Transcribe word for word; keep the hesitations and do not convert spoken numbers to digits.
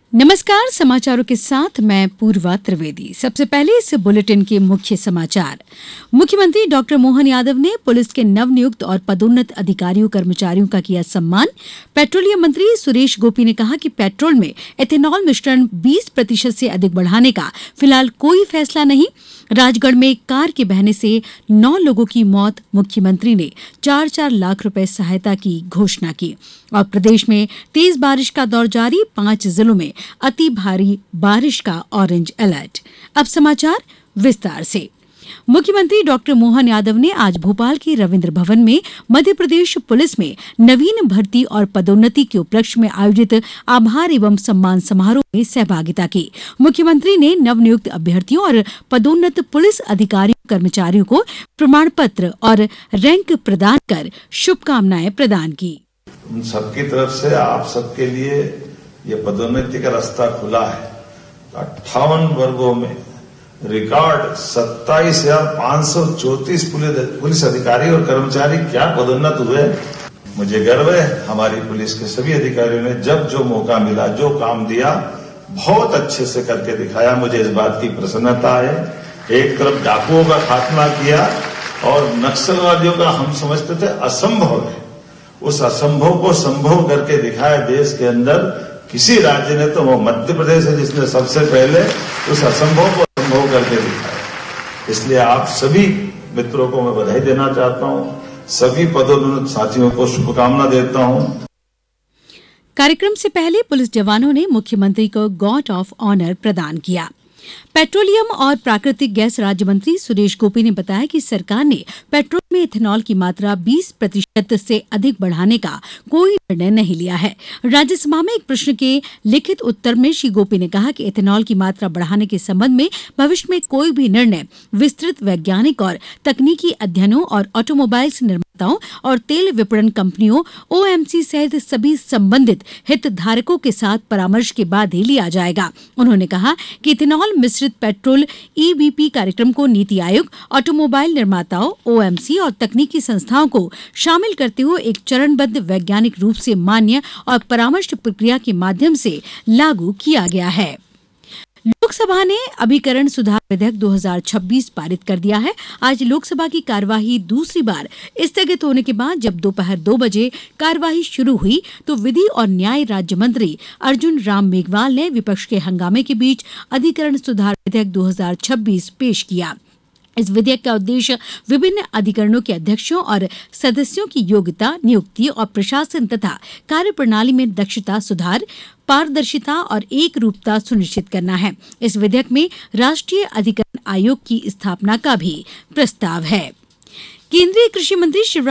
नमस्कार, समाचारों के साथ मैं पूर्वा त्रिवेदी। सबसे पहले इस बुलेटिन के मुख्य समाचार। मुख्यमंत्री डॉक्टर मोहन यादव ने पुलिस के नवनियुक्त और पदोन्नत अधिकारियों कर्मचारियों का किया सम्मान। पेट्रोलियम मंत्री सुरेश गोपी ने कहा कि पेट्रोल में एथेनॉल मिश्रण बीस प्रतिशत से अधिक बढ़ाने का फिलहाल कोई फैसला नहीं। राजगढ़ में कार के बहने से नौ लोगों की मौत, मुख्यमंत्री ने चार चार लाख रुपए सहायता की घोषणा की। और प्रदेश में तेज बारिश का दौर जारी, पांच जिलों में अति भारी बारिश का ऑरेंज अलर्ट। अब समाचार विस्तार से। मुख्यमंत्री डॉक्टर मोहन यादव ने आज भोपाल के रविन्द्र भवन में मध्य प्रदेश पुलिस में नवीन भर्ती और पदोन्नति के उपलक्ष्य में आयोजित आभार एवं सम्मान समारोह में सहभागिता की। मुख्यमंत्री ने नवनियुक्त अभ्यर्थियों और पदोन्नत पुलिस अधिकारियों कर्मचारियों को प्रमाण पत्र और रैंक प्रदान कर शुभकामनाएं प्रदान की। उन सबकी तरफ से आप सबके लिए ये पदोन्नति का रास्ता खुला है। अट्ठावन वर्गों में रिकॉर्ड सत्ताईस हजार पांच सौ चौतीस पुलिस अधिकारी और कर्मचारी क्या पदोन्नत हुए। मुझे गर्व है, हमारी पुलिस के सभी अधिकारियों ने जब जो मौका मिला, जो काम दिया, बहुत अच्छे से करके दिखाया। मुझे इस बात की प्रसन्नता है। एक तरफ डाकुओं का खात्मा किया और नक्सलवादियों का हम समझते थे असंभव है, उस असंभव को संभव करके दिखाया देश के अंदर। किसी राज्य ने, तो वो मध्य प्रदेश है जिसने सबसे पहले उस असंभव को संभव करके दिखाया। इसलिए आप सभी मित्रों को मैं बधाई देना चाहता हूँ, सभी पदोन्नत साथियों को शुभकामना देता हूँ। कार्यक्रम से पहले पुलिस जवानों ने मुख्यमंत्री को गार्ड ऑफ ऑनर प्रदान किया। पेट्रोलियम और प्राकृतिक गैस राज्य मंत्री सुरेश गोपी ने बताया कि सरकार ने पेट्रोल में इथेनॉल की मात्रा बीस प्रतिशत से अधिक बढ़ाने का कोई निर्णय नहीं लिया है। राज्यसभा में एक प्रश्न के लिखित उत्तर में श्री गोपी ने कहा कि इथेनॉल की मात्रा बढ़ाने के संबंध में भविष्य में कोई भी निर्णय विस्तृत वैज्ञानिक और तकनीकी अध्ययनों और ऑटोमोबाइल्स निर्माताओं और तेल विपणन कंपनियों ओएमसी सहित सभी संबंधित हितधारकों के साथ परामर्श के बाद ही लिया जाएगा। उन्होंने कहा कि इथेनॉल मिश्रित पेट्रोल ईबीपी कार्यक्रम को नीति आयोग, ऑटोमोबाइल निर्माताओं, ओएमसी और तकनीकी संस्थाओं को शामिल करते हुए एक चरणबद्ध वैज्ञानिक रूप से मान्य और परामर्श प्रक्रिया के माध्यम से लागू किया गया है। लोकसभा ने अभिकरण सुधार विधेयक दो हज़ार छब्बीस पारित कर दिया है। आज लोकसभा की कार्यवाही दूसरी बार स्थगित होने के बाद जब दोपहर दो बजे कार्यवाही शुरू हुई तो विधि और न्याय राज्य मंत्री अर्जुन राम मेघवाल ने विपक्ष के हंगामे के बीच अधिकरण सुधार विधेयक दो हज़ार छब्बीस पेश किया। इस विधेयक का उद्देश्य विभिन्न अधिकरणों के अध्यक्षों और सदस्यों की योग्यता, नियुक्ति और प्रशासन तथा कार्यप्रणाली में दक्षता सुधार, पारदर्शिता और एक रूपता सुनिश्चित करना है। इस विधेयक में राष्ट्रीय अधिकरण आयोग की स्थापना का भी प्रस्ताव है। केंद्रीय कृषि मंत्री शिवराज